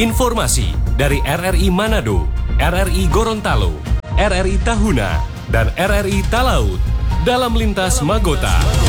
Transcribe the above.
Informasi dari RRI Manado, RRI Gorontalo, RRI Tahuna, dan RRI Talaut dalam Lintas Magota.